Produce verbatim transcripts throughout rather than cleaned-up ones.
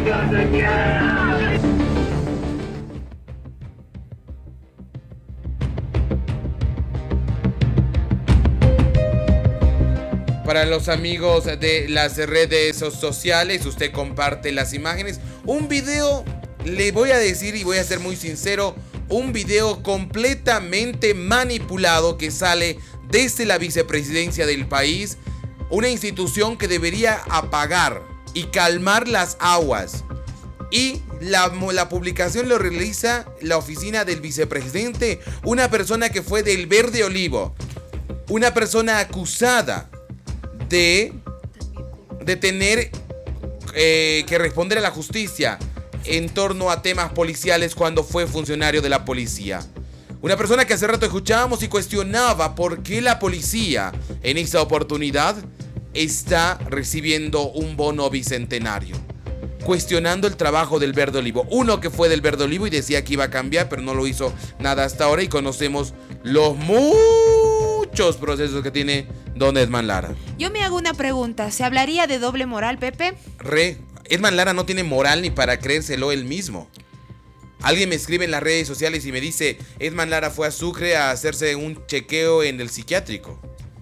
Para los amigos de las redes sociales, usted comparte las imágenes. Un video, le voy a decir y voy a ser muy sincero, un video completamente manipulado que sale desde la vicepresidencia del país, una institución que debería apagar y calmar las aguas. Y la, la publicación lo realiza la oficina del vicepresidente, una persona que fue del Verde Olivo, una persona acusada de, de tener eh, que responder a la justicia en torno a temas policiales cuando fue funcionario de la policía. Una persona que hace rato escuchábamos y cuestionaba por qué la policía en esta oportunidad está recibiendo un bono bicentenario, cuestionando el trabajo del Verde Olivo. Uno que fue del Verde Olivo y decía que iba a cambiar, pero no lo hizo nada hasta ahora, y conocemos los muchos procesos que tiene don Edman Lara. Yo me hago una pregunta, ¿se hablaría de doble moral, Pepe? Re, Edman Lara no tiene moral ni para creérselo él mismo. Alguien me escribe en las redes sociales y me dice, Edman Lara fue a Sucre a hacerse un chequeo en el psiquiátrico.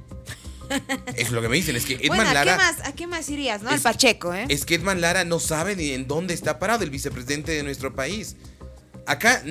Es lo que me dicen, es que Edman bueno, ¿a Lara... Qué más, ¿a qué más irías, no? Es, Al Pacheco, ¿eh? Es que Edman Lara no sabe ni en dónde está parado el vicepresidente de nuestro país. Acá...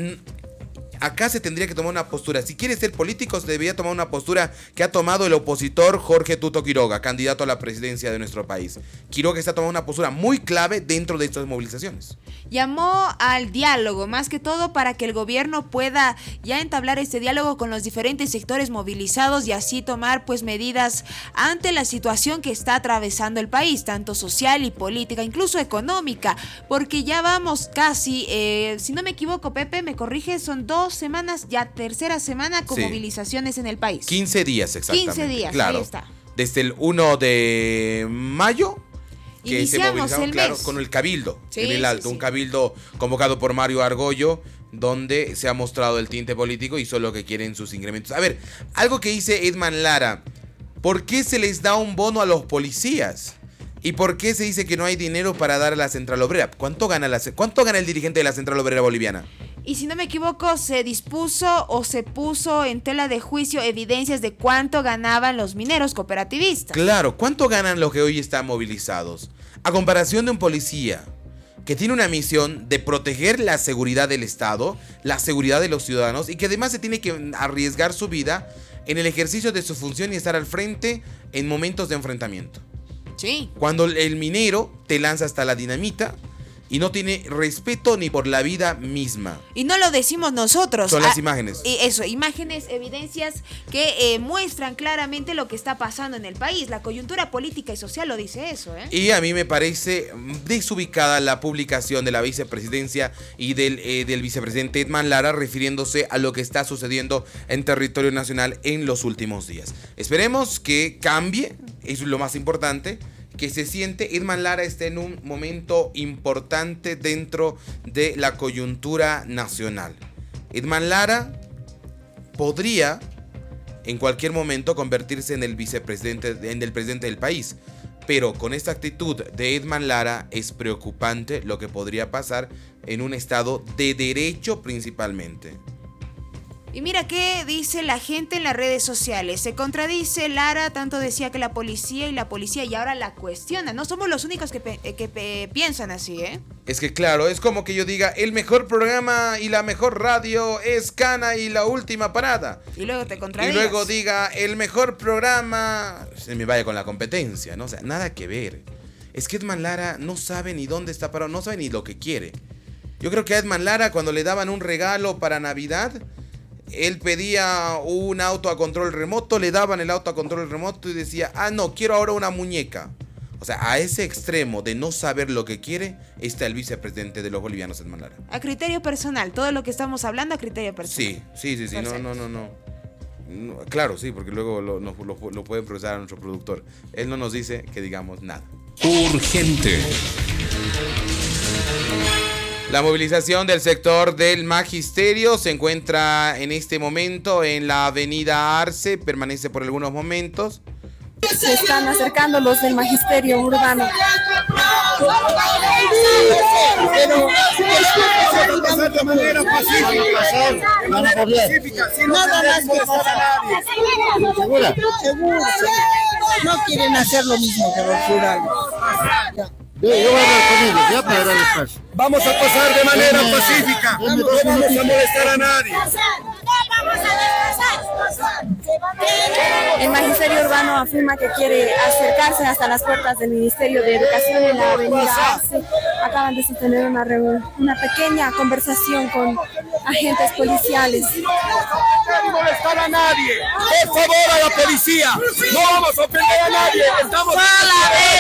Acá se tendría que tomar una postura. Si quiere ser político, se debería tomar una postura que ha tomado el opositor Jorge Tuto Quiroga, candidato a la presidencia de nuestro país. Quiroga está tomando una postura muy clave dentro de estas movilizaciones. Llamó al diálogo, más que todo para que el gobierno pueda ya entablar este diálogo con los diferentes sectores movilizados y así tomar pues medidas ante la situación que está atravesando el país, tanto social y política, incluso económica, porque ya vamos casi, eh, si no me equivoco, Pepe, me corrige, son dos semanas, ya tercera semana con sí. movilizaciones en el país. quince días exactamente. quince días, claro. Ahí está. Desde el primero de mayo, que iniciamos se movilizaron, el claro, mes. con el Cabildo, sí, en el Alto, sí, sí. un Cabildo convocado por Mario Argollo, donde se ha mostrado el tinte político y solo que quieren sus incrementos. A ver, algo que dice Edman Lara, ¿por qué se les da un bono a los policías? ¿Y por qué se dice que no hay dinero para dar a la Central Obrera? ¿Cuánto gana, la, cuánto gana el dirigente de la Central Obrera Boliviana? Y si no me equivoco, se dispuso o se puso en tela de juicio evidencias de cuánto ganaban los mineros cooperativistas. Claro, ¿cuánto ganan los que hoy están movilizados? A comparación de un policía que tiene una misión de proteger la seguridad del Estado, la seguridad de los ciudadanos, y que además se tiene que arriesgar su vida en el ejercicio de su función y estar al frente en momentos de enfrentamiento. Sí. Cuando el minero te lanza hasta la dinamita y no tiene respeto ni por la vida misma. Y no lo decimos nosotros. Son las ah, imágenes. Y eso, imágenes, evidencias que eh, muestran claramente lo que está pasando en el país. La coyuntura política y social lo dice eso, ¿eh? Y a mí me parece desubicada la publicación de la vicepresidencia y del, eh, del vicepresidente Edman Lara refiriéndose a lo que está sucediendo en territorio nacional en los últimos días. Esperemos que cambie, eso es lo más importante, que se siente Edman Lara está en un momento importante dentro de la coyuntura nacional. Edman Lara podría en cualquier momento convertirse en el vicepresidente, en el presidente del país, pero con esta actitud de Edman Lara es preocupante lo que podría pasar en un estado de derecho principalmente. Y mira qué dice la gente en las redes sociales. Se contradice Lara, tanto decía que la policía y la policía y ahora la cuestiona. No somos los únicos que, pe- que pe- piensan así, ¿eh? Es que claro, es como que yo diga, el mejor programa y la mejor radio es Cana y la última parada. Y luego te contradigas. Y luego diga, el mejor programa, se me vaya con la competencia, ¿no? O sea, nada que ver. Es que Edman Lara no sabe ni dónde está parado, no sabe ni lo que quiere. Yo creo que a Edman Lara cuando le daban un regalo para Navidad, él pedía un auto a control remoto, le daban el auto a control remoto y decía, ah, no, quiero ahora una muñeca. O sea, a ese extremo de no saber lo que quiere está el vicepresidente de los bolivianos, Edman Lara. A criterio personal, todo lo que estamos hablando a criterio personal. Sí, sí, sí, sí, no, no, no, no, no. Claro, sí, porque luego lo, lo, lo, lo pueden procesar a nuestro productor. Él no nos dice que digamos nada. Urgente. La movilización del sector del Magisterio se encuentra en este momento en la avenida Arce, permanece por algunos momentos. Se están acercando los del Magisterio Urbano. Pero pasar de manera pacífica. Nada más que pasar a nadie. ¿Segura? Seguro. No quieren hacer lo mismo que los rurales. Yo, yo voy a hablar con ellos, ya para dar espacio. Vamos a pasar de manera pacífica. No vamos a molestar a nadie. El magisterio urbano afirma que quiere acercarse hasta las puertas del Ministerio de Educación en la avenida Arce. Acaban de sostener una, una pequeña conversación con agentes policiales. No molestar a nadie. Por favor, a la policía. No vamos a ofender a nadie. Estamos... ¡Sala de